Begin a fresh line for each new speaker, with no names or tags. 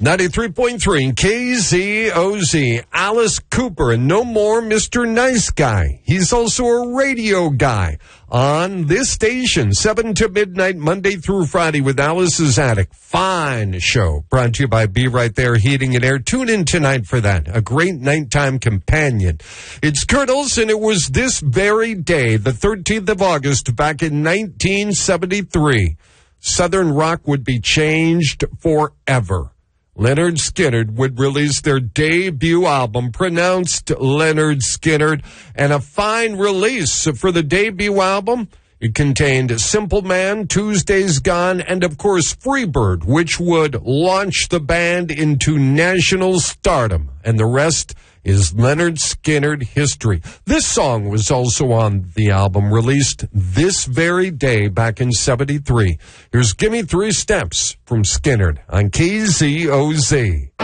93.3 KZOZ. Alice Cooper, and no more Mr. Nice Guy. He's also a radio guy on this station, 7 to midnight, Monday through Friday, with Alice's Attic. Fine show. Brought to you by Be Right There Heating and Air. Tune in tonight for that. A great nighttime companion. It's Kurt Olson. It was this very day, the 13th of August, back in 1973. Southern rock would be changed forever. Lynyrd Skynyrd would release their debut album, pronounced Lynyrd Skynyrd, and a fine release for the debut album. It contained Simple Man, Tuesday's Gone, and of course Freebird, which would launch the band into national stardom. And the rest is Lynyrd Skynyrd history. This song was also on the album, released this very day back in 73. Here's Gimme 3 Steps from Skynyrd on KZOZ.